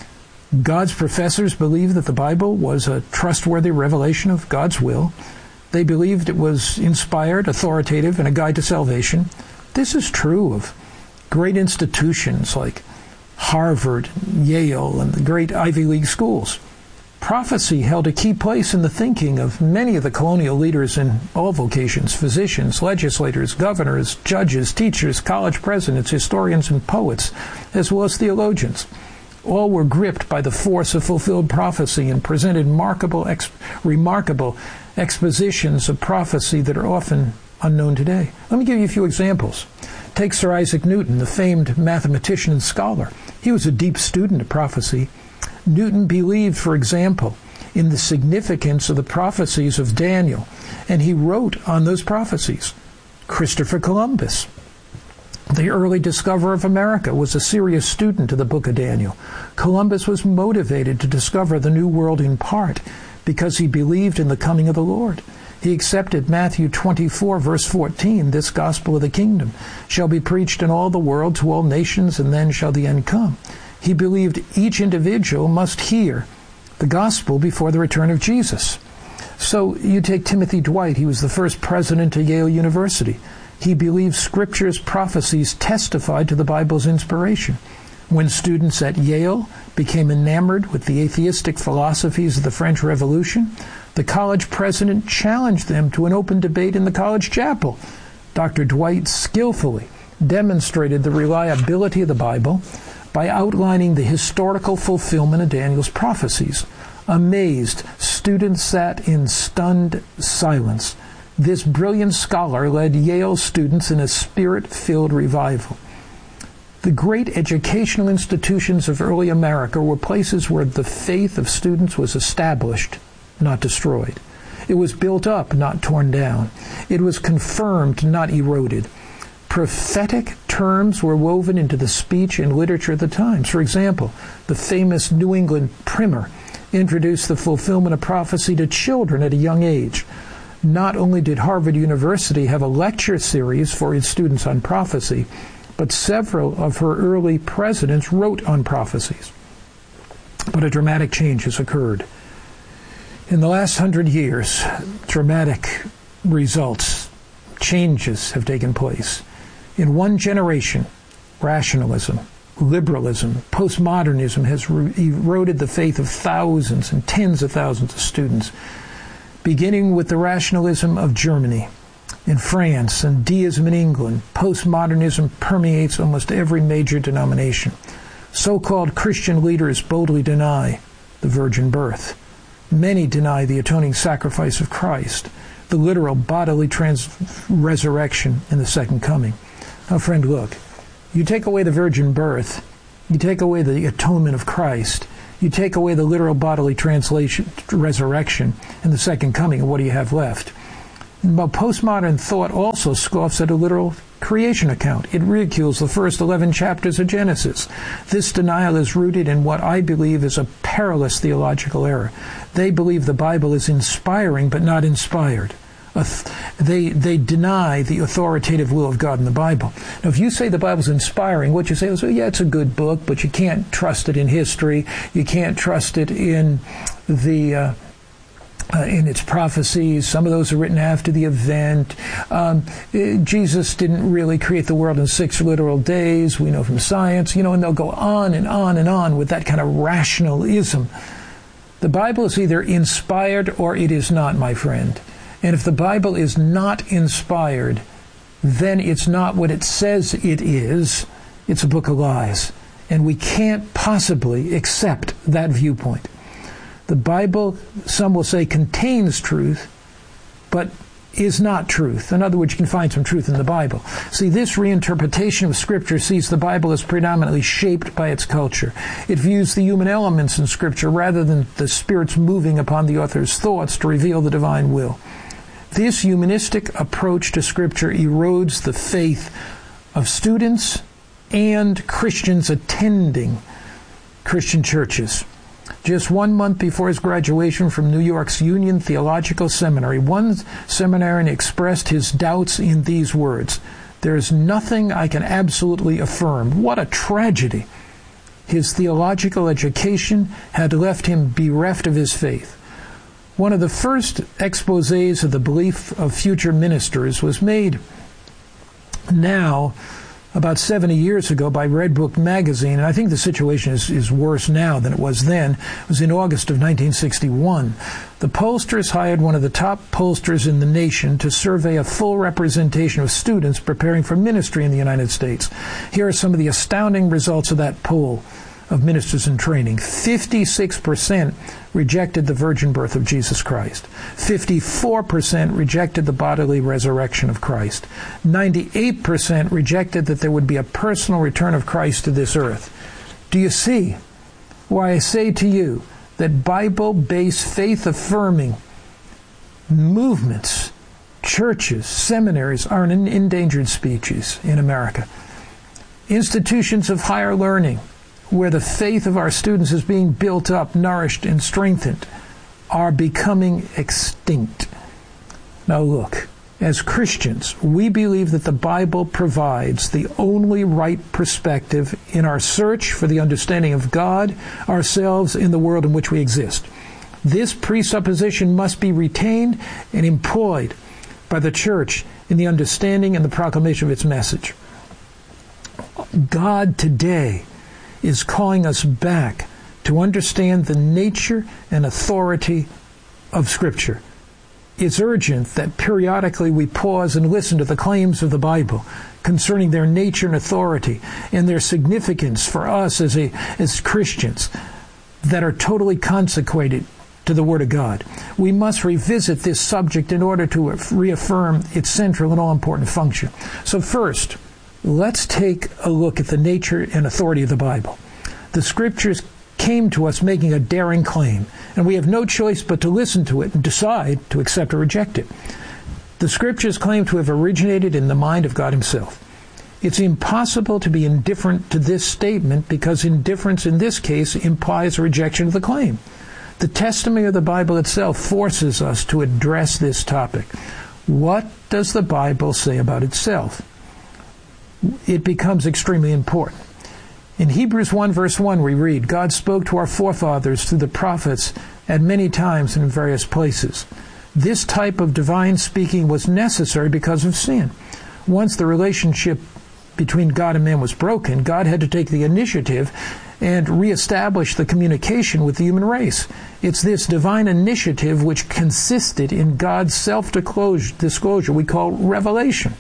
S20: God's professors believed that the Bible was a trustworthy revelation of God's will. They believed it was inspired, authoritative, and a guide to salvation. This is true of great institutions like Harvard, Yale, and the great Ivy League schools. Prophecy held a key place in the thinking of many of the colonial leaders in all vocations: physicians, legislators, governors, judges, teachers, college presidents, historians, and poets, as well as theologians. All were gripped by the force of fulfilled prophecy and presented remarkable, ex- remarkable expositions of prophecy that are often unknown today. Let me give you a few examples. Take Sir Isaac Newton, the famed mathematician and scholar. He was a deep student of prophecy. Newton believed, for example, in the significance of the prophecies of Daniel, and he wrote on those prophecies. Christopher Columbus, the early discoverer of America, was a serious student of the book of Daniel. Columbus was motivated to discover the New World in part because he believed in the coming of the Lord. He accepted Matthew twenty-four, verse fourteen, "This gospel of the kingdom shall be preached in all the world to all nations, and then shall the end come." He believed each individual must hear the gospel before the return of Jesus. So you take Timothy Dwight. He was the first president of Yale University. He believed Scripture's prophecies testified to the Bible's inspiration. When students at Yale became enamored with the atheistic philosophies of the French Revolution, the college president challenged them to an open debate in the college chapel. Doctor Dwight skillfully demonstrated the reliability of the Bible by outlining the historical fulfillment of Daniel's prophecies. Amazed, students sat in stunned silence. This brilliant scholar led Yale students in a spirit-filled revival. The great educational institutions of early America were places where the faith of students was established, not destroyed. It was built up, not torn down. It was confirmed, not eroded. Prophetic terms were woven into the speech and literature of the times. For example, the famous New England primer introduced the fulfillment of prophecy to children at a young age. Not only did Harvard University have a lecture series for its students on prophecy, but several of her early presidents wrote on prophecies. But a dramatic change has occurred. In the last hundred years, dramatic results, changes have taken place. In one generation, rationalism, liberalism, postmodernism has eroded the faith of thousands and tens of thousands of students, beginning with the rationalism of Germany. In France and deism in England, postmodernism permeates almost every major denomination. So-called Christian leaders boldly deny the virgin birth. Many deny the atoning sacrifice of Christ, the literal bodily trans- resurrection in the second coming. Now, friend, look, you take away the virgin birth, you take away the atonement of Christ, you take away the literal bodily translation, resurrection in the second coming, and what do you have left? But postmodern thought also scoffs at a literal creation account. It ridicules the first eleven chapters of Genesis. This denial is rooted in what I believe is a perilous theological error. They believe the Bible is inspiring but not inspired. They they deny the authoritative will of God in the Bible. Now, if you say the Bible's inspiring, what you say is, well, yeah, it's a good book, but you can't trust it in history. You can't trust it in the... Uh, Uh, in its prophecies. Some of those are written after the event. Um, Jesus didn't really create the world in six literal days. We know from science, you know, and they'll go on and on and on with that kind of rationalism. The Bible is either inspired or it is not, my friend. And if the Bible is not inspired, then it's not what it says it is. It's a book of lies. And we can't possibly accept that viewpoint. The Bible, some will say, contains truth, but is not truth. In other words, you can find some truth in the Bible. See, this reinterpretation of Scripture sees the Bible as predominantly shaped by its culture. It views the human elements in Scripture rather than the spirits moving upon the author's thoughts to reveal the divine will. This humanistic approach to Scripture erodes the faith of students and Christians attending Christian churches. Just one month before his graduation from New York's Union Theological Seminary, one seminarian expressed his doubts in these words: "There is nothing I can absolutely affirm." What a tragedy! His theological education had left him bereft of his faith. One of the first exposés of the belief of future ministers was made now about seventy years ago by Red Book magazine, and I think the situation is, is worse now than it was then. It was in August of nineteen sixty-one. The pollsters hired one of the top pollsters in the nation to survey a full representation of students preparing for ministry in the United States. Here are some of the astounding results of that poll of ministers in training. fifty-six percent rejected the virgin birth of Jesus Christ. fifty-four percent rejected the bodily resurrection of Christ. ninety-eight percent rejected that there would be a personal return of Christ to this earth. Do you see why I say to you that Bible-based, faith-affirming movements, churches, seminaries are an endangered species in America? Institutions of higher learning, where the faith of our students is being built up, nourished, and strengthened, are becoming extinct. Now look, as Christians, we believe that the Bible provides the only right perspective in our search for the understanding of God, ourselves, in the world in which we exist. This presupposition must be retained and employed by the church in the understanding and the proclamation of its message. God today is calling us back to understand the nature and authority of Scripture. It's urgent that periodically we pause and listen to the claims of the Bible concerning their nature and authority and their significance for us as a as Christians that are totally consecrated to the Word of God. We must revisit this subject in order to reaffirm its central and all-important function. So first, let's take a look at the nature and authority of the Bible. The Scriptures came to us making a daring claim, and we have no choice but to listen to it and decide to accept or reject it. The Scriptures claim to have originated in the mind of God Himself. It's impossible to be indifferent to this statement because indifference in this case implies a rejection of the claim. The testimony of the Bible itself forces us to address this topic. What does the Bible say about itself? It becomes extremely important. In Hebrews one verse one we read, God spoke to our forefathers through the prophets at many times and in various places. This type of divine speaking was necessary because of sin. Once the relationship between God and man was broken, God had to take the initiative and reestablish the communication with the human race. It's this divine initiative which consisted in God's self-disclosure we call revelation.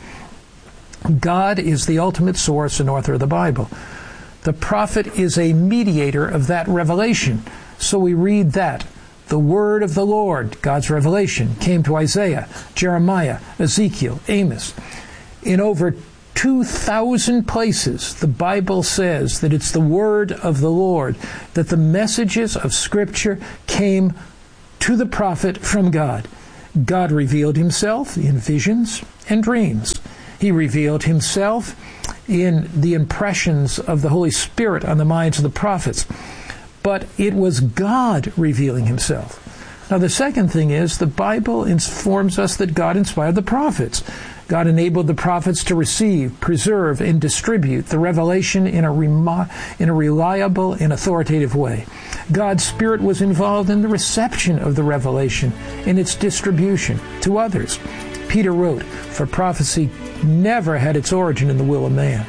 S20: God is the ultimate source and author of the Bible. The prophet is a mediator of that revelation. So we read that the word of the Lord, God's revelation, came to Isaiah, Jeremiah, Ezekiel, Amos. In over two thousand places, the Bible says that it's the word of the Lord, that the messages of Scripture came to the prophet from God. God revealed himself in visions and dreams. He revealed himself in the impressions of the Holy Spirit on the minds of the prophets. But it was God revealing himself. Now, the second thing is the Bible informs us that God inspired the prophets. God enabled the prophets to receive, preserve, and distribute the revelation in a, remo- in a reliable and authoritative way. God's Spirit was involved in the reception of the revelation and its distribution to others. Peter wrote, "For prophecy never had its origin in the will of man,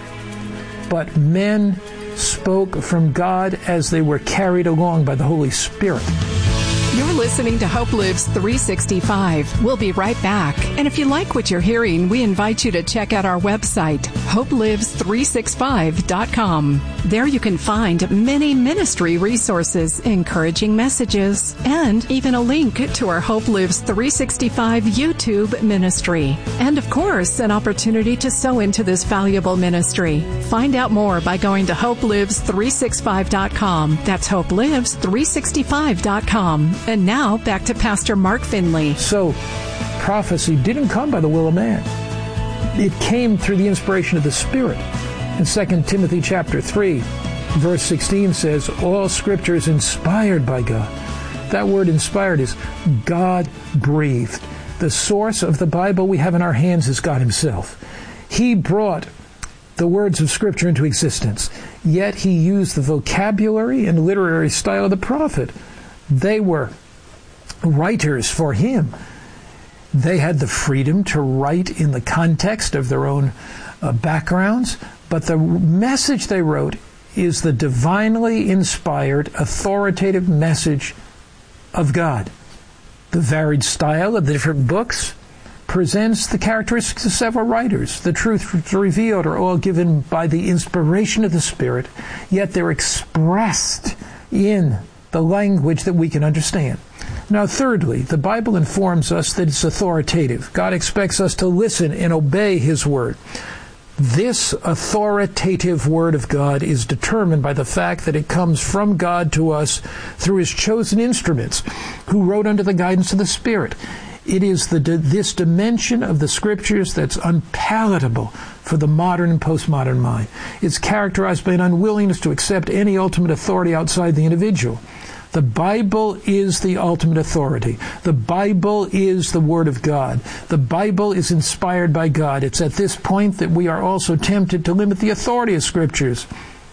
S20: but men spoke from God as they were carried along by the Holy Spirit."
S21: You're listening to Hope Lives three sixty-five. We'll be right back. And if you like what you're hearing, we invite you to check out our website, hope lives three sixty-five dot com. There you can find many ministry resources, encouraging messages, and even a link to our Hope Lives three sixty-five YouTube ministry. And of course, an opportunity to sow into this valuable ministry. Find out more by going to hope lives three sixty-five dot com. That's hope lives three sixty-five dot com. And now, back to Pastor Mark Finley.
S20: So, prophecy didn't come by the will of man. It came through the inspiration of the Spirit. In Second Timothy chapter three, verse sixteen says, all Scripture is inspired by God. That word inspired is God-breathed. The source of the Bible we have in our hands is God himself. He brought the words of Scripture into existence, yet he used the vocabulary and literary style of the prophet. They were writers for him. They had the freedom to write in the context of their own uh, backgrounds, but the message they wrote is the divinely inspired, authoritative message of God. The varied style of the different books presents the characteristics of several writers. The truths revealed are all given by the inspiration of the Spirit, yet they're expressed in the language that we can understand. Now, thirdly, the Bible informs us that it's authoritative. God expects us to listen and obey his word. This authoritative word of God is determined by the fact that it comes from God to us through his chosen instruments, who wrote under the guidance of the Spirit. It is the this dimension of the Scriptures that's unpalatable for the modern and postmodern mind. It's characterized by an unwillingness to accept any ultimate authority outside the individual. The Bible is the ultimate authority. The Bible is the Word of God. The Bible is inspired by God. It's at this point that we are also tempted to limit the authority of Scriptures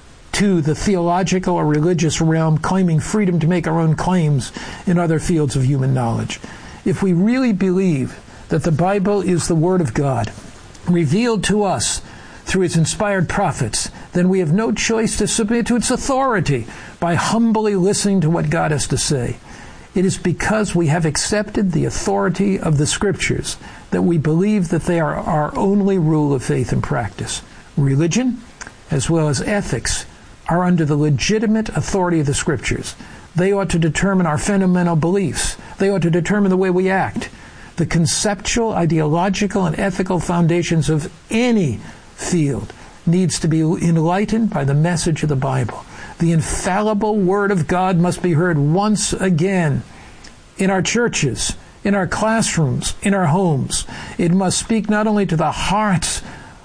S20: to the theological or religious realm, claiming freedom to make our own claims in other fields of human knowledge. If we really believe that the Bible is the Word of God, revealed to us through its inspired prophets, then we have no choice to submit to its authority by humbly listening to what God has to say. It is because we have accepted the authority of the Scriptures that we believe that they are our only rule of faith and practice. Religion, as well as ethics, are under the legitimate authority of the Scriptures. They ought to determine our fundamental beliefs. They ought to determine the way we act. The conceptual, ideological, and ethical foundations of any field needs to be enlightened by the message of the Bible. The infallible Word of God must be heard once again in our churches, in our classrooms, in our homes. It must speak not only to the hearts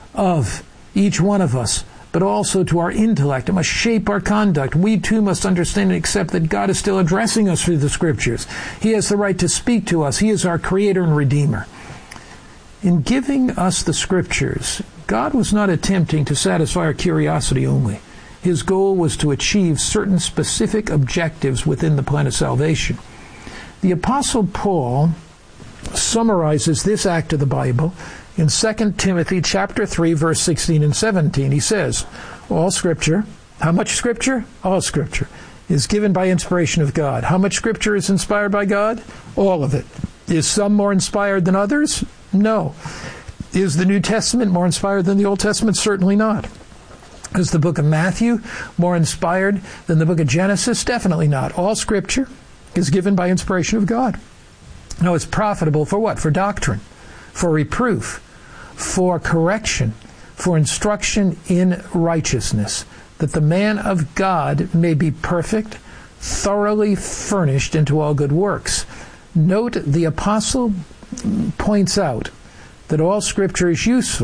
S20: of each one of us, but also to our intellect. It must shape our conduct. We too must understand and accept that God is still addressing us through the Scriptures. He has the right to speak to us. He is our Creator and Redeemer. In giving us the Scriptures, God was not attempting to satisfy our curiosity only. His goal was to achieve certain specific objectives within the plan of salvation. The Apostle Paul summarizes this act of the Bible In Second Timothy chapter three, verse sixteen and seventeen, he says, all Scripture, how much Scripture? All Scripture is given by inspiration of God. How much Scripture is inspired by God? All of it. Is some more inspired than others? No. Is the New Testament more inspired than the Old Testament? Certainly not. Is the book of Matthew more inspired than the book of Genesis? Definitely not. All Scripture is given by inspiration of God. No, it's profitable for what? For doctrine, for reproof, for correction, for instruction in righteousness, that the man of God may be perfect, thoroughly furnished into all good works. Note, the apostle points out that all Scripture is useful.